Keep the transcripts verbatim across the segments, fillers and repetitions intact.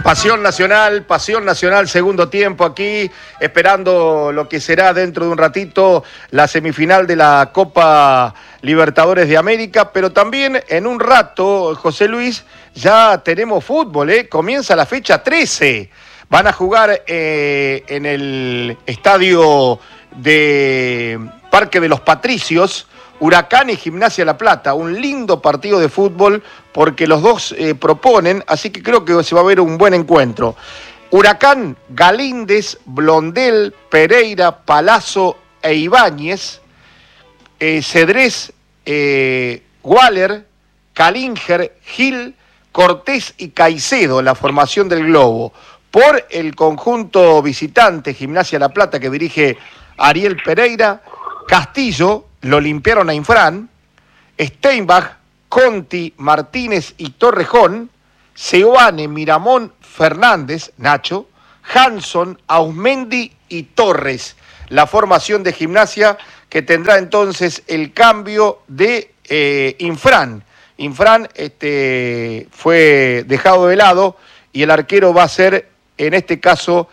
Pasión Nacional, Pasión Nacional, segundo tiempo aquí, esperando lo que será dentro de un ratito la semifinal de la Copa Libertadores de América, pero también en un rato, José Luis, ya tenemos fútbol, ¿eh? Comienza la fecha trece. Van a jugar eh, en el estadio de Parque de los Patricios, Huracán y Gimnasia La Plata, un lindo partido de fútbol porque los dos eh, proponen, así que creo que se va a ver un buen encuentro. Huracán, Galíndez, Blondel, Pereira, Palazzo e Ibáñez, eh, Cedrés, eh, Waller, Calinger, Gil, Cortés y Caicedo, la formación del Globo. Por el conjunto visitante, Gimnasia La Plata, que dirige Ariel Pereira, Castillo, lo limpiaron a Infran, Steinbach, Conti, Martínez y Torrejón, Seoane, Miramón, Fernández, Nacho, Hanson, Ausmendi y Torres. La formación de Gimnasia que tendrá entonces el cambio de eh, Infran. Infran este, fue dejado de lado y el arquero va a ser, en este caso,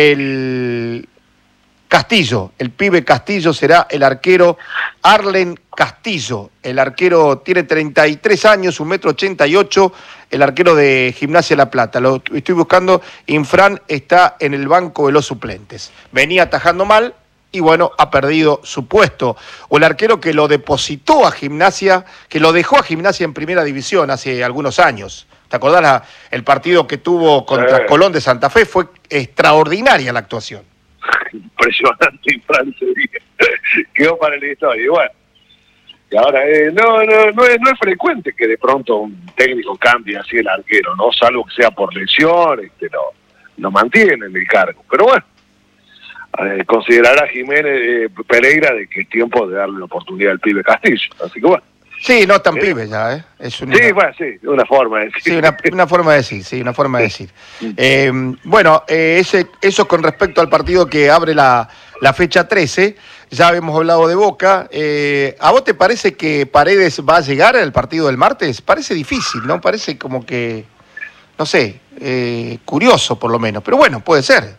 el Castillo, el pibe Castillo será el arquero. Arlen Castillo, el arquero tiene treinta y tres años, un metro ochenta y ocho, el arquero de Gimnasia La Plata. Lo estoy buscando, Infran está en el banco de los suplentes. Venía atajando mal y bueno, ha perdido su puesto. O el arquero que lo depositó a Gimnasia, que lo dejó a Gimnasia en primera división hace algunos años. ¿Te acordás la, el partido que tuvo contra eh. Colón de Santa Fe? Fue extraordinaria la actuación. Impresionante Francia, quedó para la historia. Y bueno, y ahora eh, no, no, no, es, no es frecuente que de pronto un técnico cambie así el arquero, ¿no? Salvo que sea por lesión, este, no, no mantiene en el cargo. Pero bueno, eh, considerará Jiménez eh, Pereira de que es tiempo de darle la oportunidad al pibe Castillo. Así que bueno. Sí, no tan pibe ya, ¿eh? Es una, sí, bueno, sí, una forma de decir. Sí, una, una forma de decir, sí, una forma de decir. Eh, bueno, eh, ese, eso con respecto al partido que abre la, la fecha trece, ya habíamos hablado de Boca. Eh, ¿A vos te parece que Paredes va a llegar al partido del martes? Parece difícil, ¿no? Parece como que, no sé, eh, curioso por lo menos, pero bueno, puede ser.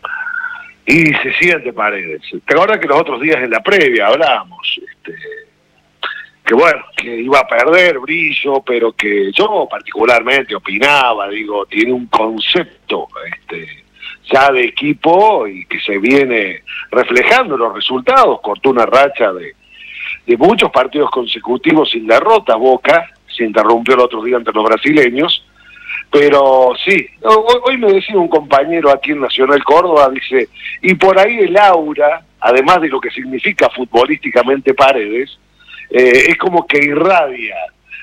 Y se siente Paredes. ¿Te acuerdas que los otros días en la previa hablábamos, este... que bueno, que iba a perder brillo, pero que yo particularmente opinaba, digo, tiene un concepto este, ya de equipo y que se viene reflejando los resultados, cortó una racha de, de muchos partidos consecutivos sin derrota, Boca, se interrumpió el otro día entre los brasileños, pero sí, hoy, hoy me decía un compañero aquí en Nacional Córdoba, dice, y por ahí el aura, además de lo que significa futbolísticamente Paredes, Eh, es como que irradia,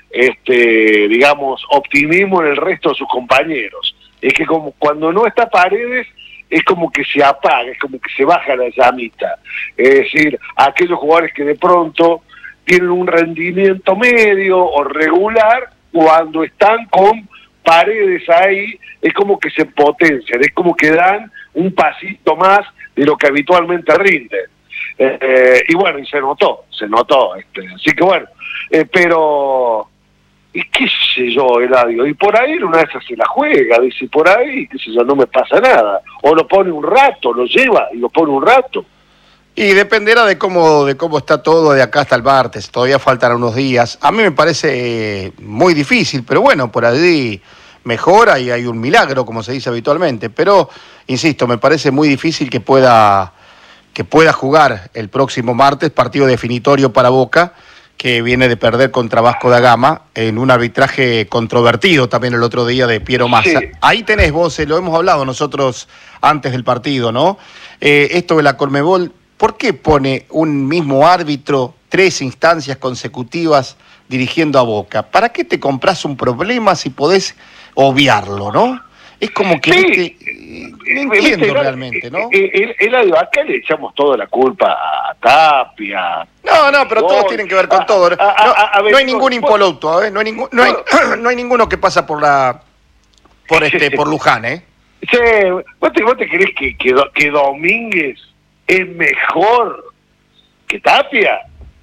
este, digamos, optimismo en el resto de sus compañeros. Es que como cuando no está Paredes, es como que se apaga, es como que se baja la llamita. Es decir, aquellos jugadores que de pronto tienen un rendimiento medio o regular, cuando están con Paredes ahí, es como que se potencian, es como que dan un pasito más de lo que habitualmente rinden. Eh, y bueno, y se notó, se notó, este, así que bueno, eh, pero, y qué sé yo, Eladio, y por ahí una de esas se la juega, dice, por ahí, qué sé yo, no me pasa nada, o lo pone un rato, lo lleva y lo pone un rato. Y dependerá de cómo, de cómo está todo de acá hasta el martes, todavía faltan unos días, a mí me parece muy difícil, pero bueno, por allí mejora y hay un milagro, como se dice habitualmente, pero, insisto, me parece muy difícil que pueda... que pueda jugar el próximo martes, partido definitorio para Boca, que viene de perder contra Vasco da Gama, en un arbitraje controvertido también el otro día de Piero Massa. Sí. Ahí tenés vos, eh, lo hemos hablado nosotros antes del partido, ¿no? Eh, esto de la Conmebol, ¿por qué pone un mismo árbitro tres instancias consecutivas dirigiendo a Boca? ¿Para qué te compras un problema si podés obviarlo, no? Es como que, sí, que no entiendo ¿viste? realmente, ¿no? Él, él, él, acá le echamos toda la culpa a Tapia. No, no, pero todos tienen que ver con a, todo. No, a, a, a ver, no hay ningún impoluto, ¿eh? No hay, ningún, no, hay, no hay ninguno que pasa por la por este por Luján, ¿eh? Sí, ¿vos te, vos te crees que, que, que Domínguez es mejor que Tapia?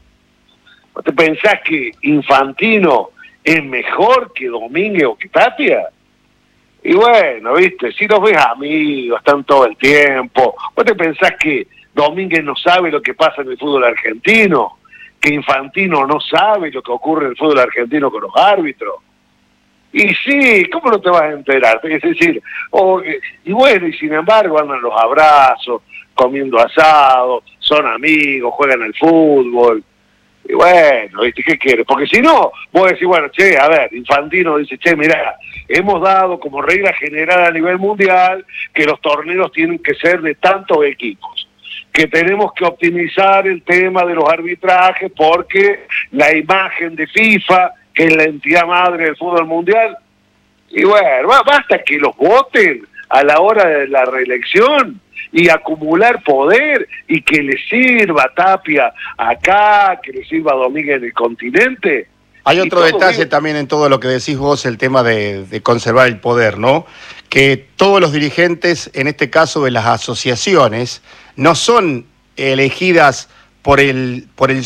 ¿Vos te pensás que Infantino es mejor que Domínguez o que Tapia? Y bueno, viste, si los ves amigos, están todo el tiempo. ¿Vos te pensás que Domínguez no sabe lo que pasa en el fútbol argentino? ¿Que Infantino no sabe lo que ocurre en el fútbol argentino con los árbitros? Y sí, ¿cómo no te vas a enterar? Es decir, oh, y bueno, y sin embargo andan los abrazos, comiendo asado, son amigos, juegan al fútbol. Y bueno, ¿viste qué quieres? Porque si no, vos decís, bueno, che, a ver, Infantino dice, che, mirá, hemos dado como regla general a nivel mundial que los torneos tienen que ser de tantos equipos, que tenemos que optimizar el tema de los arbitrajes porque la imagen de FIFA, que es la entidad madre del fútbol mundial, y bueno, basta que los voten a la hora de la reelección y acumular poder y que le sirva a Tapia acá, que le sirva a Domínguez en el continente. Hay otro detalle bien también en todo lo que decís vos, el tema de, de conservar el poder, ¿no? Que todos los dirigentes, en este caso de las asociaciones, no son elegidas por el, por el